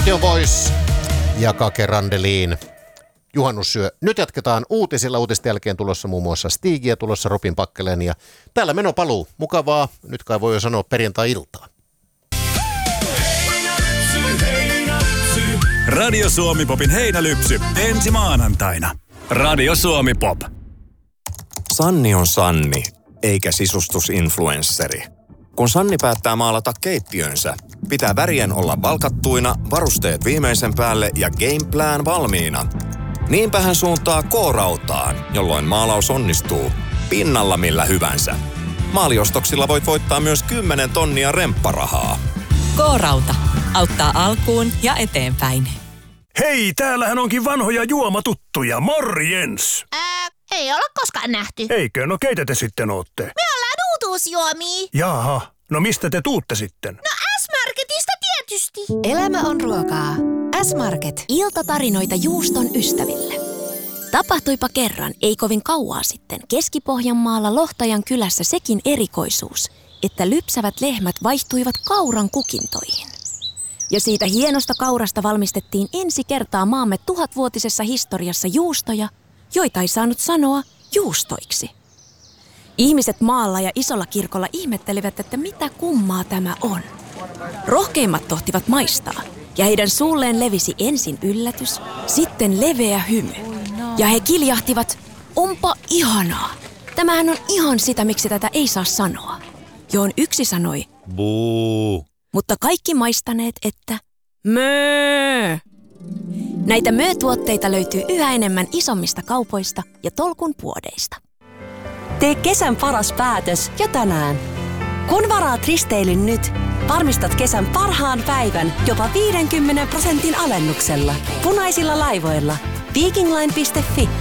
Scorpion Voice ja Kake Randeliin. Juhannusyö. Nyt jatketaan uutisilla. Uutisten jälkeen tulossa muun muassa Stigia, tulossa Robin Pakkeleen ja täällä menopaluu. Mukavaa, nyt kai voi jo sanoa perjantai-iltaa. Radio Suomi Popin heinälypsy ensi maanantaina. Radio Suomi Pop. Sanni on Sanni, eikä sisustusinfluensseri. Kun Sanni päättää maalata keittiönsä, pitää värien olla valkattuina, varusteet viimeisen päälle ja gameplan valmiina. Niinpä hän suuntaa K-rautaan, jolloin maalaus onnistuu pinnalla millä hyvänsä. Maaliostoksilla voit voittaa myös 10 tonnia rempparahaa. K-rauta auttaa alkuun ja eteenpäin. Hei, täällähän onkin vanhoja juomatuttuja. Morjens! Ei olla koskaan nähty. Eikö? No keitä te sitten ootte? Me ollaan uutuusjuomia. Jaha, no mistä te tuutte sitten? No S-Marketista tietysti. Elämä on ruokaa. S-Market. Iltatarinoita juuston ystäville. Tapahtuipa kerran, ei kovin kauaa sitten, Keski-Pohjanmaalla Lohtajan kylässä sekin erikoisuus, että lypsävät lehmät vaihtuivat kauran kukintoihin. Ja siitä hienosta kaurasta valmistettiin ensi kertaa maamme 1000-vuotisessa historiassa juustoja, joita ei saanut sanoa juustoiksi. Ihmiset maalla ja isolla kirkolla ihmettelivät, että mitä kummaa tämä on. Rohkeimmat tohtivat maistaa, ja heidän suulleen levisi ensin yllätys, sitten leveä hymy. Ja he kiljahtivat, onpa ihanaa. Tämähän on ihan sitä, miksi tätä ei saa sanoa. Johon yksi sanoi, Buu. Mutta kaikki maistaneet, että möö. Näitä möö-tuotteita löytyy yhä enemmän isommista kaupoista ja tolkun puodeista. Tee kesän paras päätös jo tänään. Kun varaat risteilyn nyt, varmistat kesän parhaan päivän jopa 50% alennuksella. Punaisilla laivoilla. Vikingline.fi